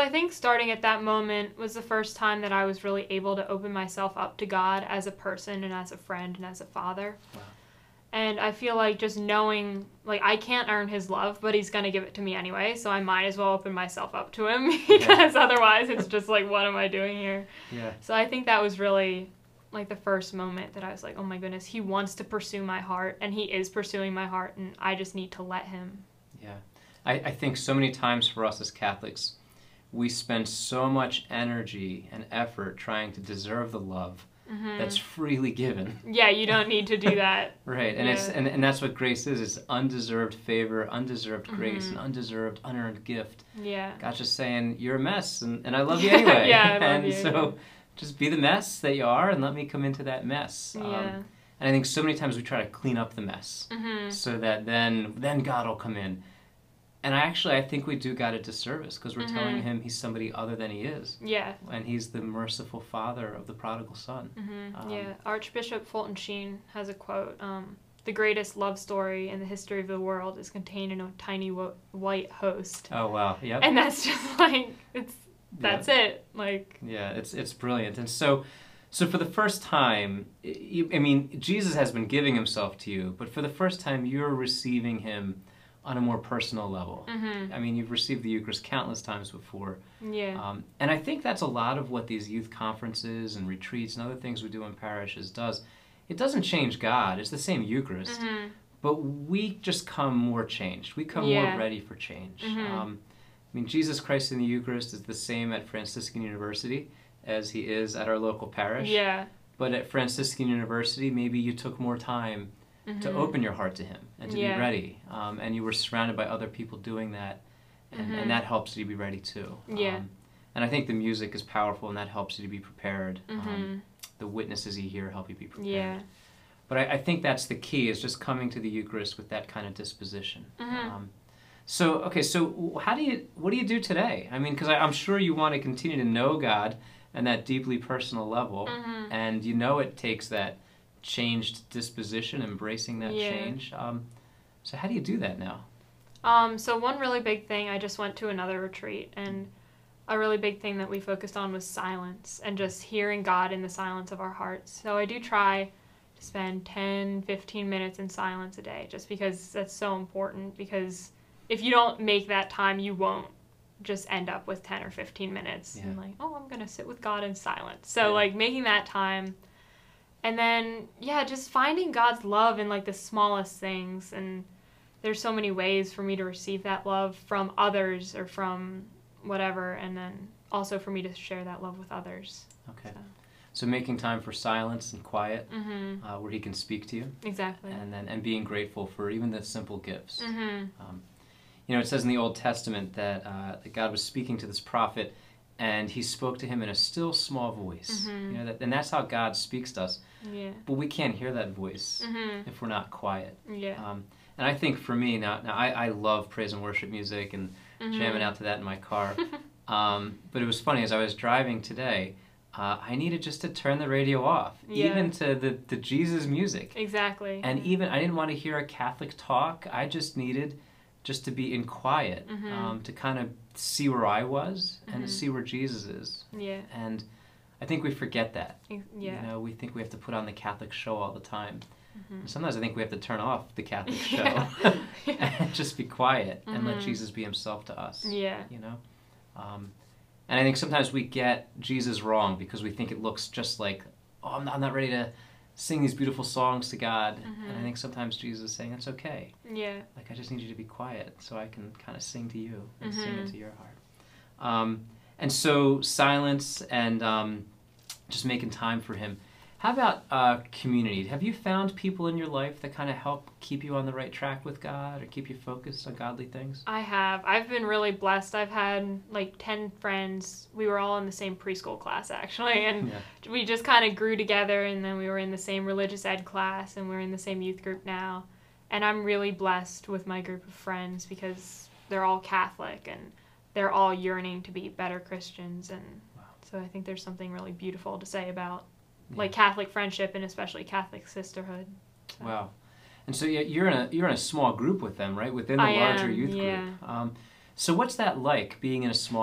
I think starting at that moment was the first time that I was really able to open myself up to God as a person and as a friend and as a father. Wow. And I feel like just knowing, like, I can't earn his love, but he's going to give it to me anyway, so I might as well open myself up to him because otherwise it's just like, what am I doing here? Yeah. So I think that was really, like, the first moment that I was like, oh my goodness, he wants to pursue my heart, and he is pursuing my heart, and I just need to let him. Yeah. I think so many times for us as Catholics, we spend so much energy and effort trying to deserve the love that's freely given. Yeah, you don't need to do that. Right, and Yeah. and that's what grace is. It's undeserved favor, undeserved grace, an undeserved, unearned gift. Yeah. God's just saying, you're a mess, and I love you anyway. Yeah, I love and you, so just be the mess that you are, and let me come into that mess. Yeah. And I think so many times we try to clean up the mess, so that then God will come in. And I think we do God a disservice, because we're telling him he's somebody other than he is. Yeah. And he's the merciful father of the prodigal son. Yeah. Archbishop Fulton Sheen has a quote, the greatest love story in the history of the world is contained in a tiny white host. Oh, wow. Yep. And that's just like, that's it. Like. Yeah, it's brilliant. And so for the first time, I mean, Jesus has been giving himself to you, but for the first time, you're receiving him on a more personal level. I mean, you've received the Eucharist countless times before. Yeah. And I think that's a lot of what these youth conferences and retreats and other things we do in parishes does. It doesn't change God. It's the same Eucharist. But we just come more changed. We come more ready for change. I mean, Jesus Christ in the Eucharist is the same at Franciscan University as he is at our local parish. Yeah. But at Franciscan University, maybe you took more time to open your heart to him and to be ready. And you were surrounded by other people doing that, and that helps you to be ready too. Yeah. And I think the music is powerful, and that helps you to be prepared. The witnesses you hear help you be prepared. Yeah. But I think that's the key, is just coming to the Eucharist with that kind of disposition. So what do you do today? I mean, because I'm sure you want to continue to know God on that deeply personal level, and you know it takes that changed disposition, embracing that change. So how do you do that now? So one really big thing, I just went to another retreat, and a really big thing that we focused on was silence and just hearing God in the silence of our hearts. So I do try to spend 10, 15 minutes in silence a day, just because that's so important, because if you don't make that time, you won't just end up with 10 or 15 minutes and like, oh, I'm going to sit with God in silence. So like making that time. And then, just finding God's love in, like, the smallest things. And there's so many ways for me to receive that love from others or from whatever. And then also for me to share that love with others. Okay. So making time for silence and quiet, where he can speak to you. Exactly. And being grateful for even the simple gifts. You know, it says in the Old Testament that God was speaking to this prophet, and he spoke to him in a still small voice. You know, and that's how God speaks to us. Yeah. But we can't hear that voice if we're not quiet. Yeah. And I think for me, now I love praise and worship music and jamming out to that in my car. But it was funny, as I was driving today, I needed just to turn the radio off, even to the Jesus music. Exactly. And even, I didn't want to hear a Catholic talk. I just needed just to be in quiet, to kind of see where I was and to see where Jesus is. Yeah. And I think we forget that. Yeah. You know, we think we have to put on the Catholic show all the time. And sometimes I think we have to turn off the Catholic show and just be quiet and let Jesus be himself to us. Yeah. You know? And I think sometimes we get Jesus wrong because we think it looks just like, oh, I'm not ready to sing these beautiful songs to God. And I think sometimes Jesus is saying, it's okay. Yeah. Like, I just need you to be quiet so I can kind of sing to you and sing into your heart. And so silence and just making time for him. How about community? Have you found people in your life that kind of help keep you on the right track with God or keep you focused on godly things? I have. I've been really blessed. I've had like 10 friends. We were all in the same preschool class, actually, and we just kind of grew together, and then we were in the same religious ed class, and we're in the same youth group now. And I'm really blessed with my group of friends because they're all Catholic, and they're all yearning to be better Christians, and so I think there's something really beautiful to say about like Catholic friendship and especially Catholic sisterhood. So. Wow. And so you're in a small group with them, right? Within the larger youth group. So what's that like, being in a small